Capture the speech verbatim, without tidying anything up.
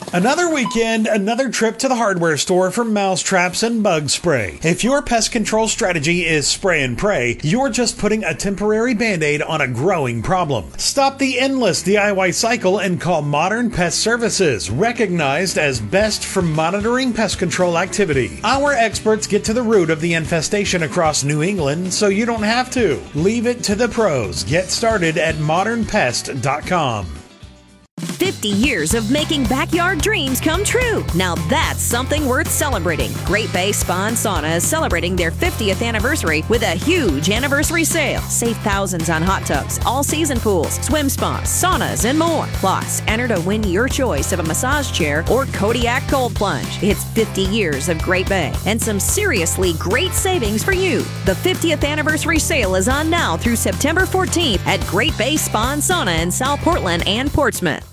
Another weekend, another trip to the hardware store for mouse traps and bug spray. If your pest control strategy is spray and pray, you're just putting a temporary band-aid on a growing problem. Stop the endless D I Y cycle and call Modern Pest Services, recognized as best for monitoring pest control activity. Our experts get to the root of the infestation across New England so you don't have to. Leave it to the pros. Get started at modern pest dot com. fifty years of making backyard dreams come true. Now that's something worth celebrating. Great Bay Spa and Sauna is celebrating their fiftieth anniversary with a huge anniversary sale. Save thousands on hot tubs, all-season pools, swim spas, saunas, and more. Plus, enter to win your choice of a massage chair or Kodiak cold plunge. It's fifty years of Great Bay and some seriously great savings for you. The fiftieth anniversary sale is on now through September fourteenth at Great Bay Spa and Sauna in South Portland and Portsmouth.